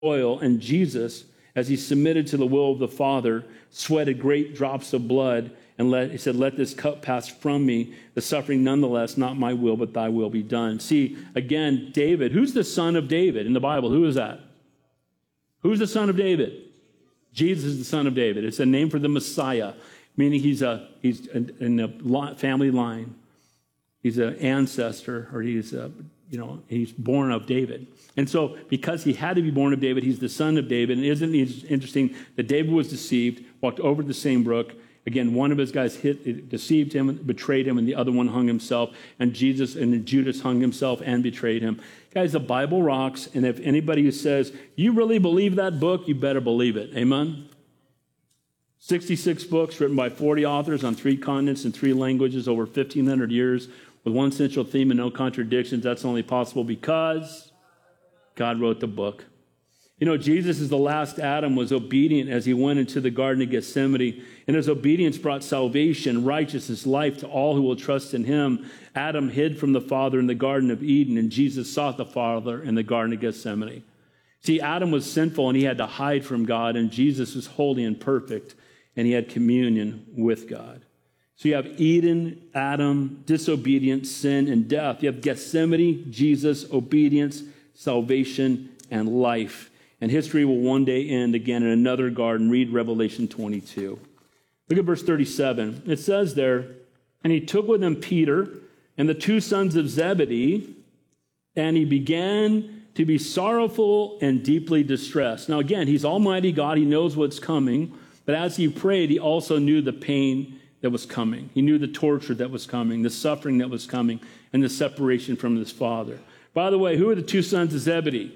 oil, and Jesus, as he submitted to the will of the Father, sweated great drops of blood, and he said, let this cup pass from me, the suffering nonetheless, not my will, but thy will be done. See, again, David, who's the son of David in the Bible? Who is that? Who's the son of David? Jesus is the son of David. It's a name for the Messiah, meaning he's in the family line. He's an ancestor, or he's born of David. And so because he had to be born of David, he's the son of David. And isn't it interesting that David was deceived, walked over the same brook. Again, one of his guys deceived him, betrayed him, and the other one hung himself. And Judas hung himself and betrayed him. Guys, the Bible rocks. And if anybody who says, you really believe that book, you better believe it. Amen? 66 books written by 40 authors on 3 continents and 3 languages over 1,500 years with one central theme and no contradictions. That's only possible because God wrote the book. You know, Jesus, as the last Adam, was obedient as he went into the Garden of Gethsemane, and his obedience brought salvation, righteousness, life to all who will trust in him. Adam hid from the Father in the Garden of Eden, and Jesus sought the Father in the Garden of Gethsemane. See, Adam was sinful, and he had to hide from God, and Jesus was holy and perfect, and he had communion with God. So you have Eden, Adam, disobedience, sin, and death. You have Gethsemane, Jesus, obedience, salvation, and life. And history will one day end again in another garden. Read Revelation 22. Look at verse 37. It says there, and he took with him Peter and the 2 sons of Zebedee, and he began to be sorrowful and deeply distressed. Now again, he's Almighty God. He knows what's coming. But as he prayed, he also knew the pain that was coming. He knew the torture that was coming, the suffering that was coming, and the separation from his Father. By the way, who are the 2 sons of Zebedee?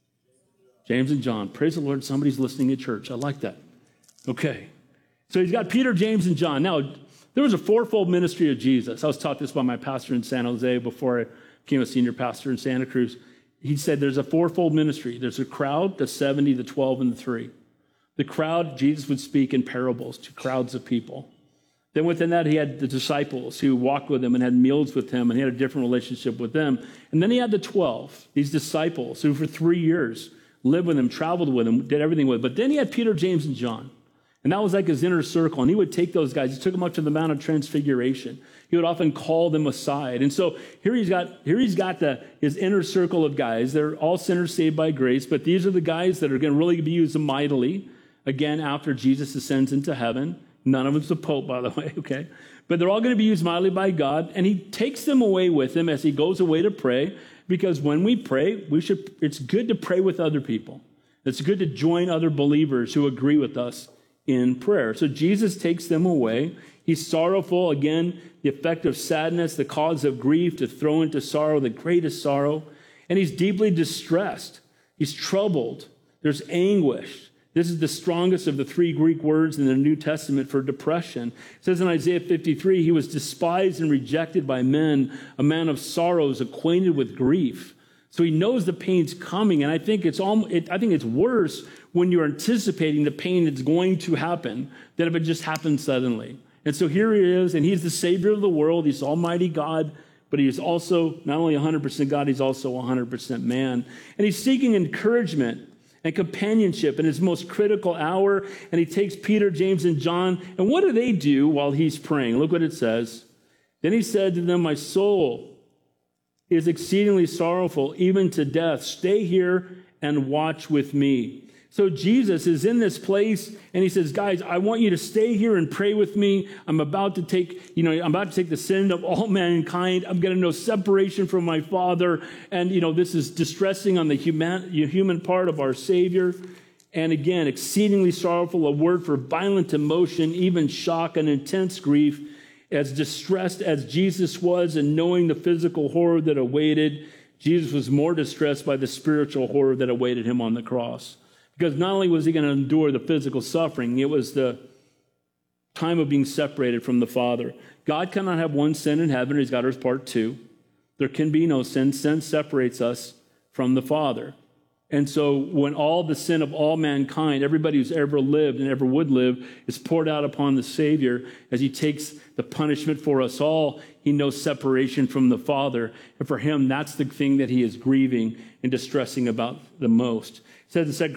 James and John. Praise the Lord, somebody's listening at church. I like that. Okay. So he's got Peter, James, and John. Now, there was a 4-fold ministry of Jesus. I was taught this by my pastor in San Jose before I became a senior pastor in Santa Cruz. He said there's a 4-fold ministry. There's a crowd, the 70, the 12, and the 3. The crowd, Jesus would speak in parables to crowds of people. Then within that, he had the disciples who walked with him and had meals with him, and he had a different relationship with them. And then he had the 12, these disciples who for 3 years lived with him, traveled with him, did everything with him. But then he had Peter, James, and John. And that was like his inner circle. And he would take those guys. He took them up to the Mount of Transfiguration. He would often call them aside. And so here he's got his inner circle of guys. They're all sinners saved by grace. But these are the guys that are going to really be used mightily, again, after Jesus ascends into heaven. None of them's the Pope, by the way, okay? But they're all going to be used mightily by God. And he takes them away with him as he goes away to pray. Because when we pray, it's good to pray with other people. It's good to join other believers who agree with us in prayer. So Jesus takes them away. He's sorrowful. Again, the effect of sadness, the cause of grief, to throw into sorrow, the greatest sorrow. And he's deeply distressed. He's troubled. There's anguish. This is the strongest of the 3 Greek words in the New Testament for depression. It says in Isaiah 53, he was despised and rejected by men, a man of sorrows, acquainted with grief. So he knows the pain's coming, and I think it's worse when you're anticipating the pain that's going to happen than if it just happens suddenly. And so here he is, and he's the Savior of the world. He's Almighty God, but he is also not only 100% God, he's also 100% man. And he's seeking encouragement and companionship in his most critical hour. And he takes Peter, James, and John. And what do they do while he's praying? Look what it says. Then he said to them, my soul is exceedingly sorrowful, even to death. Stay here and watch with me. So Jesus is in this place and he says, guys, I want you to stay here and pray with me. I'm about to take the sin of all mankind. I'm going to know separation from my Father. And, this is distressing on the human part of our Savior. And again, exceedingly sorrowful, a word for violent emotion, even shock and intense grief. As distressed as Jesus was and knowing the physical horror that awaited, Jesus was more distressed by the spiritual horror that awaited him on the cross. Because not only was he going to endure the physical suffering, it was the time of being separated from the Father. God cannot have one sin in heaven. He's got his part 2. There can be no sin. Sin separates us from the Father. And so when all the sin of all mankind, everybody who's ever lived and ever would live, is poured out upon the Savior, as he takes the punishment for us all, he knows separation from the Father. And for him, that's the thing that he is grieving and distressing about the most. says in 2